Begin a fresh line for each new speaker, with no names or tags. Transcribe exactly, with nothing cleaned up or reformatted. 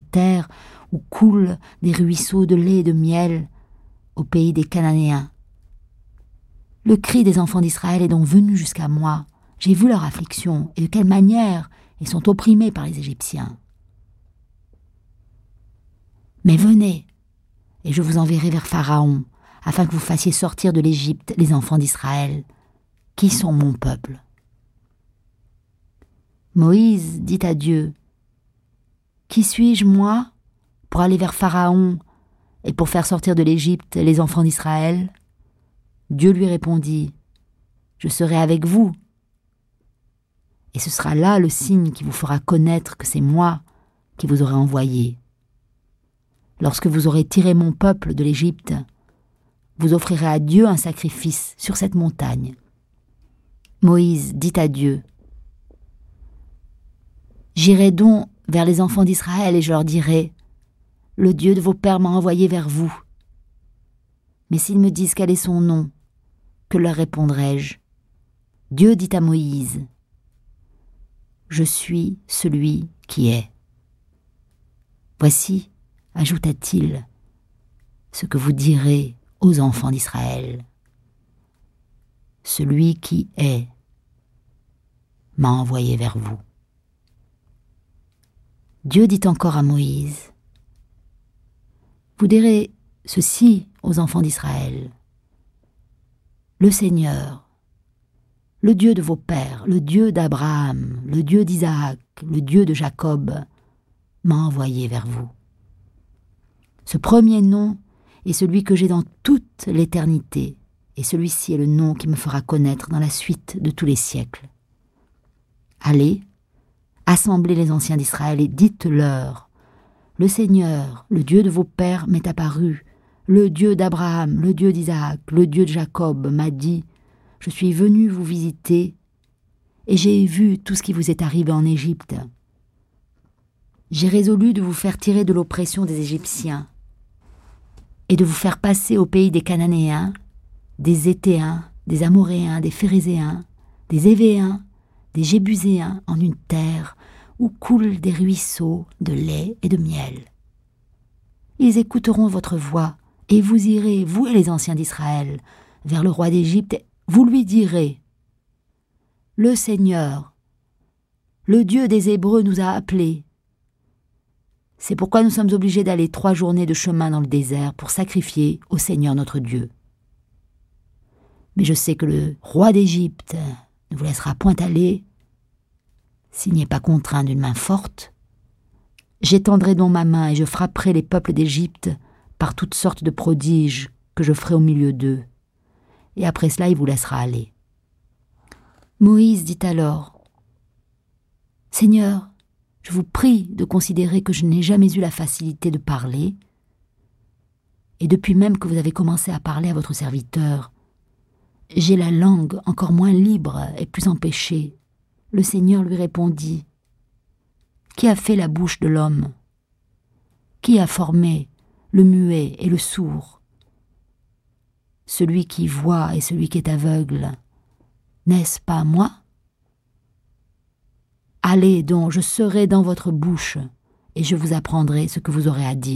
terre où coulent des ruisseaux de lait et de miel, au pays des Cananéens. Le cri des enfants d'Israël est donc venu jusqu'à moi. J'ai vu leur affliction et de quelle manière ils sont opprimés par les Égyptiens. Mais venez, et je vous enverrai vers Pharaon, afin que vous fassiez sortir de l'Égypte les enfants d'Israël, qui sont mon peuple. » Moïse dit à Dieu, « Qui suis-je, moi, pour aller vers Pharaon et pour faire sortir de l'Égypte les enfants d'Israël ?» Dieu lui répondit, « Je serai avec vous. Et ce sera là le signe qui vous fera connaître que c'est moi qui vous aurai envoyé. Lorsque vous aurez tiré mon peuple de l'Égypte, vous offrirez à Dieu un sacrifice sur cette montagne. » Moïse dit à Dieu, « J'irai donc vers les enfants d'Israël et je leur dirai, « Le Dieu de vos pères m'a envoyé vers vous. » Mais s'ils me disent quel est son nom, que leur répondrai-je ? Dieu dit à Moïse, « Je suis celui qui est. » Voici, ajouta-t-il, ce que vous direz aux enfants d'Israël. Celui qui est m'a envoyé vers vous. Dieu dit encore à Moïse, « Vous direz ceci aux enfants d'Israël. Le Seigneur, le Dieu de vos pères, le Dieu d'Abraham, le Dieu d'Isaac, le Dieu de Jacob, m'a envoyé vers vous. Ce premier nom est celui que j'ai dans toute l'éternité, et celui-ci est le nom qui me fera connaître dans la suite de tous les siècles. Allez, assemblez les anciens d'Israël et dites-leur, le Seigneur, le Dieu de vos pères, m'est apparu, le Dieu d'Abraham, le Dieu d'Isaac, le Dieu de Jacob m'a dit, je suis venu vous visiter, et j'ai vu tout ce qui vous est arrivé en Égypte. J'ai résolu de vous faire tirer de l'oppression des Égyptiens, et de vous faire passer au pays des Cananéens, des Héthéens, des Amoréens, des Phérézéens, des Évéens, des Jébuséens, en une terre où coulent des ruisseaux de lait et de miel. Ils écouteront votre voix, et vous irez, vous et les anciens d'Israël, vers le roi d'Égypte, et vous lui direz, « Le Seigneur, le Dieu des Hébreux nous a appelés. C'est pourquoi nous sommes obligés d'aller trois journées de chemin dans le désert pour sacrifier au Seigneur notre Dieu. Mais je sais que le roi d'Égypte ne vous laissera point aller, s'il n'y est pas contraint d'une main forte. J'étendrai donc ma main et je frapperai les peuples d'Égypte par toutes sortes de prodiges que je ferai au milieu d'eux. Et après cela, il vous laissera aller. » Moïse dit alors, « Seigneur, je vous prie de considérer que je n'ai jamais eu la facilité de parler, et depuis même que vous avez commencé à parler à votre serviteur, j'ai la langue encore moins libre et plus empêchée. » Le Seigneur lui répondit, « Qui a fait la bouche de l'homme? Qui a formé le muet et le sourd? Celui qui voit et celui qui est aveugle, n'est-ce pas moi? Allez donc, je serai dans votre bouche, et je vous apprendrai ce que vous aurez à dire. »